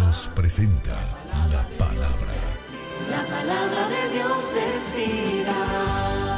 Somos presenta la palabra. La palabra de Dios es vida.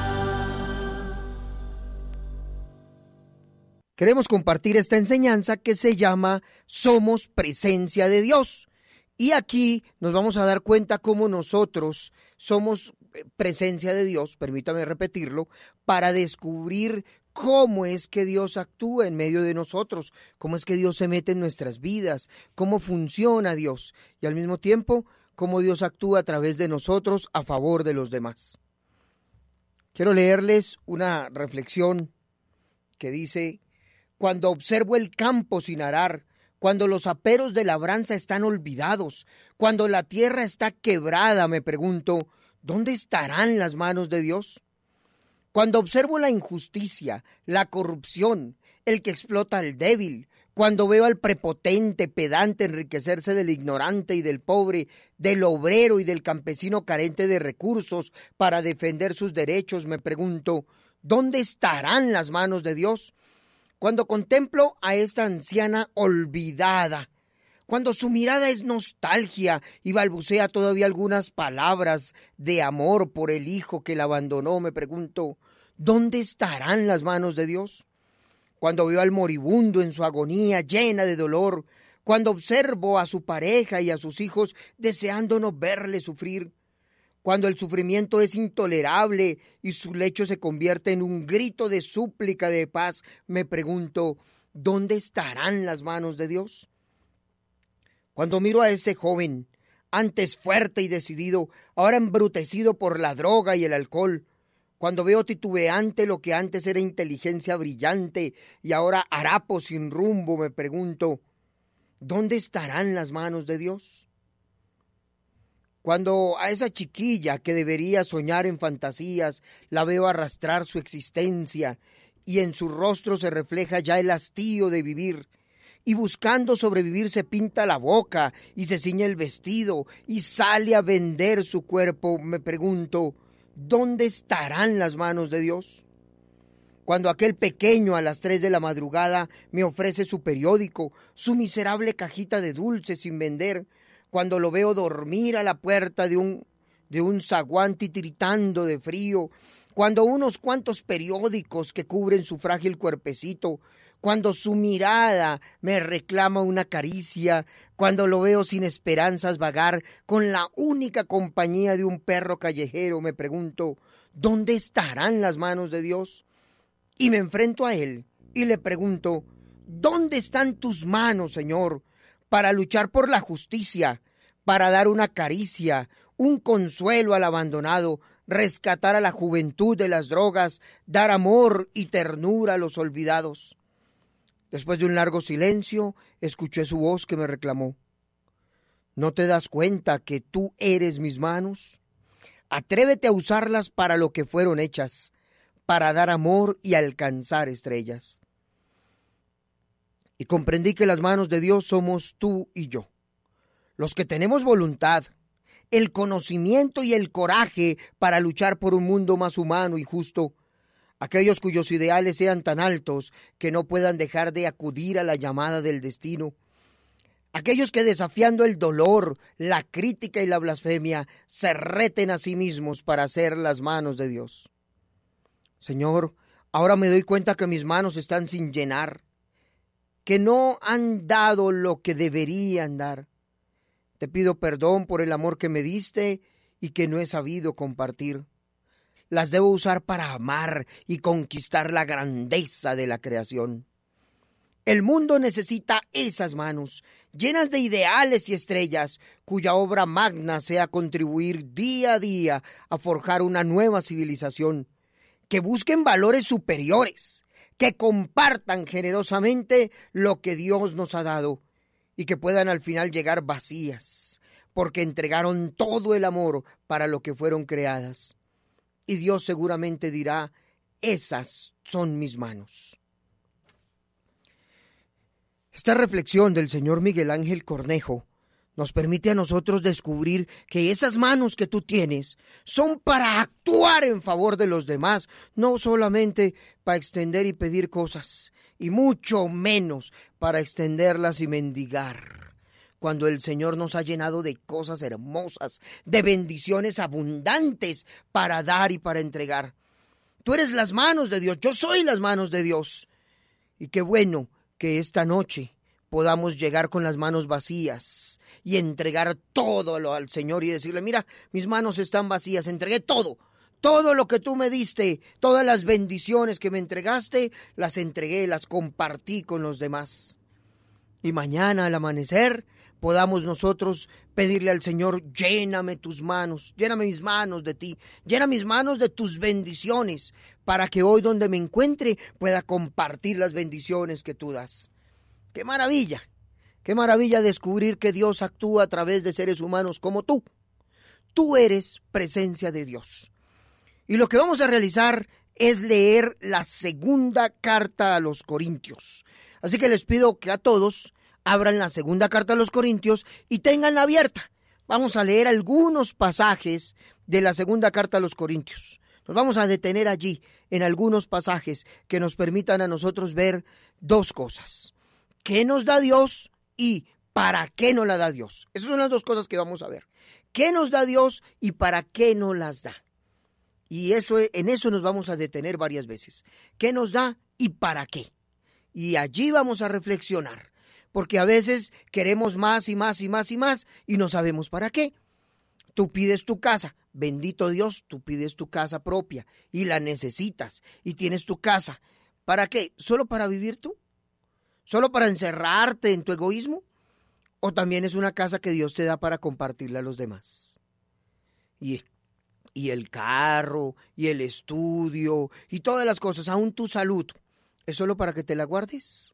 Queremos compartir esta enseñanza que se llama Somos presencia de Dios. Y aquí nos vamos a dar cuenta cómo nosotros somos presencia de Dios, permítame repetirlo, para descubrir cómo es que Dios actúa en medio de nosotros, cómo es que Dios se mete en nuestras vidas, cómo funciona Dios y al mismo tiempo cómo Dios actúa a través de nosotros a favor de los demás. Quiero leerles una reflexión que dice: cuando observo el campo sin arar, cuando los aperos de labranza están olvidados, cuando la tierra está quebrada, me pregunto, ¿dónde estarán las manos de Dios? Cuando observo la injusticia, la corrupción, el que explota al débil, cuando veo al prepotente, pedante enriquecerse del ignorante y del pobre, del obrero y del campesino carente de recursos para defender sus derechos, me pregunto, ¿dónde estarán las manos de Dios? Cuando contemplo a esta anciana olvidada, cuando su mirada es nostalgia y balbucea todavía algunas palabras de amor por el hijo que la abandonó, me pregunto, ¿dónde estarán las manos de Dios? Cuando veo al moribundo en su agonía llena de dolor, cuando observo a su pareja y a sus hijos deseando no verle sufrir, cuando el sufrimiento es intolerable y su lecho se convierte en un grito de súplica de paz, me pregunto, ¿dónde estarán las manos de Dios? Cuando miro a este joven, antes fuerte y decidido, ahora embrutecido por la droga y el alcohol, cuando veo titubeante lo que antes era inteligencia brillante y ahora harapo sin rumbo, me pregunto, ¿dónde estarán las manos de Dios? Cuando a esa chiquilla que debería soñar en fantasías, la veo arrastrar su existencia y en su rostro se refleja ya el hastío de vivir, y buscando sobrevivir se pinta la boca y se ciñe el vestido y sale a vender su cuerpo, me pregunto, ¿dónde estarán las manos de Dios? Cuando aquel pequeño a las 3 de la madrugada me ofrece su periódico, su miserable cajita de dulces sin vender, cuando lo veo dormir a la puerta de un zaguán titiritando de frío, cuando unos cuantos periódicos que cubren su frágil cuerpecito, cuando su mirada me reclama una caricia, cuando lo veo sin esperanzas vagar con la única compañía de un perro callejero, me pregunto, ¿dónde estarán las manos de Dios? Y me enfrento a él y le pregunto, ¿dónde están tus manos, Señor, para luchar por la justicia, para dar una caricia, un consuelo al abandonado, rescatar a la juventud de las drogas, dar amor y ternura a los olvidados? Después de un largo silencio, escuché su voz que me reclamó. ¿No te das cuenta que tú eres mis manos? Atrévete a usarlas para lo que fueron hechas, para dar amor y alcanzar estrellas. Y comprendí que las manos de Dios somos tú y yo, los que tenemos voluntad, el conocimiento y el coraje para luchar por un mundo más humano y justo, aquellos cuyos ideales sean tan altos que no puedan dejar de acudir a la llamada del destino, aquellos que desafiando el dolor, la crítica y la blasfemia se reten a sí mismos para hacer las manos de Dios. Señor, ahora me doy cuenta que mis manos están sin llenar, que no han dado lo que deberían dar. Te pido perdón por el amor que me diste y que no he sabido compartir. Las debo usar para amar y conquistar la grandeza de la creación. El mundo necesita esas manos, llenas de ideales y estrellas, cuya obra magna sea contribuir día a día a forjar una nueva civilización, que busquen valores superiores, que compartan generosamente lo que Dios nos ha dado y que puedan al final llegar vacías, porque entregaron todo el amor para lo que fueron creadas. Y Dios seguramente dirá, esas son mis manos. Esta reflexión del señor Miguel Ángel Cornejo nos permite a nosotros descubrir que esas manos que tú tienes son para actuar en favor de los demás, no solamente para extender y pedir cosas, y mucho menos para extenderlas y mendigar. cuando el Señor nos ha llenado de cosas hermosas, de bendiciones abundantes para dar y para entregar. Tú eres las manos de Dios, yo soy las manos de Dios. Y qué bueno que esta noche podamos llegar con las manos vacías y entregar todo al Señor y decirle, mira, mis manos están vacías, entregué todo. Todo lo que tú me diste, todas las bendiciones que me entregaste, las entregué, las compartí con los demás. Y mañana al amanecer podamos nosotros pedirle al Señor, lléname tus manos, lléname mis manos de ti, llena mis manos de tus bendiciones, para que hoy donde me encuentre pueda compartir las bendiciones que tú das. ¡Qué maravilla! ¡Qué maravilla descubrir que Dios actúa a través de seres humanos como tú! Tú eres presencia de Dios. Y lo que vamos a realizar es leer la segunda carta a los Corintios. Así que les pido que a todos abran la segunda carta a los Corintios y tenganla abierta. Vamos a leer algunos pasajes de la segunda carta a los Corintios. Nos vamos a detener allí en algunos pasajes que nos permitan a nosotros ver dos cosas. ¿Qué nos da Dios y para qué nos la da Dios? Esas son las dos cosas que vamos a ver. ¿Qué nos da Dios y para qué nos las da? Y en eso nos vamos a detener varias veces. ¿Qué nos da y para qué? Y allí vamos a reflexionar, porque a veces queremos más y más y más y más y no sabemos para qué. Tú pides tu casa, bendito Dios, tú pides tu casa propia y la necesitas y tienes tu casa. ¿Para qué? ¿Solo para vivir tú? ¿Solo para encerrarte en tu egoísmo? ¿O también es una casa que Dios te da para compartirla a los demás? Y el carro, y el estudio, y todas las cosas, aún tu salud, ¿es solo para que te la guardes?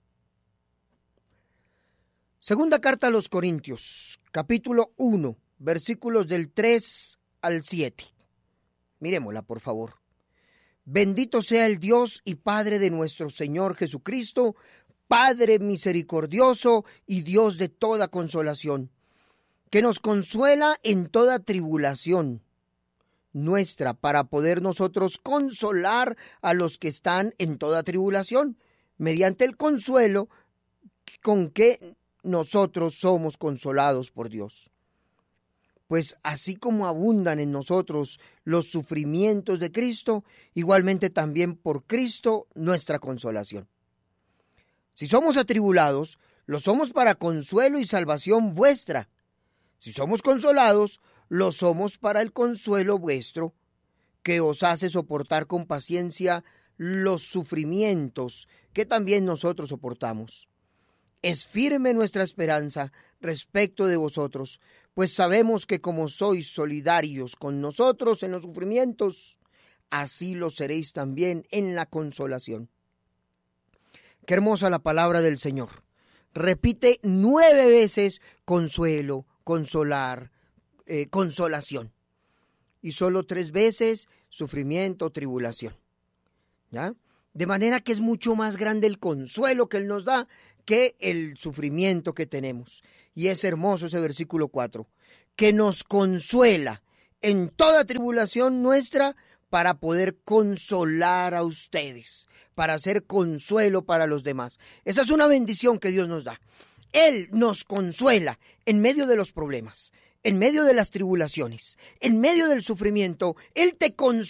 Segunda carta a los Corintios, capítulo 1, versículos del 3 al 7. Miremosla, por favor. Bendito sea el Dios y Padre de nuestro Señor Jesucristo, Padre misericordioso y Dios de toda consolación, que nos consuela en toda tribulación nuestra, para poder nosotros consolar a los que están en toda tribulación, mediante el consuelo con que nosotros somos consolados por Dios. Pues así como abundan en nosotros los sufrimientos de Cristo, igualmente también por Cristo nuestra consolación. Si somos atribulados, lo somos para consuelo y salvación vuestra. Si somos consolados, lo somos para el consuelo vuestro, que os hace soportar con paciencia los sufrimientos que también nosotros soportamos. Es firme nuestra esperanza respecto de vosotros, pues sabemos que como sois solidarios con nosotros en los sufrimientos, así lo seréis también en la consolación. Qué hermosa la palabra del Señor. Repite 9 veces consuelo, consolar, consolación. Y solo 3 veces sufrimiento, tribulación. ¿Ya? De manera que es mucho más grande el consuelo que Él nos da que el sufrimiento que tenemos. Y es hermoso ese versículo 4, que nos consuela en toda tribulación nuestra para poder consolar a ustedes, para hacer consuelo para los demás. Esa es una bendición que Dios nos da. Él nos consuela en medio de los problemas, en medio de las tribulaciones, en medio del sufrimiento. Él te consuela.